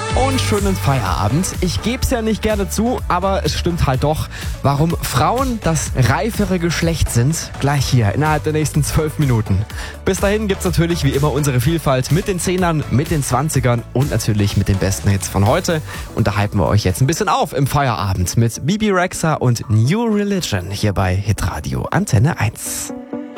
Und schönen Feierabend. Ich geb's ja nicht gerne zu, aber es stimmt halt doch. Warum Frauen das reifere Geschlecht sind, gleich hier innerhalb der nächsten 12 Minuten. Bis dahin gibt's natürlich wie immer unsere Vielfalt mit den 10ern, mit den 20ern und natürlich mit den besten Hits von heute. Und da hypen wir euch jetzt ein bisschen auf im Feierabend mit Bebe Rexha und New Religion hier bei Hitradio Antenne 1.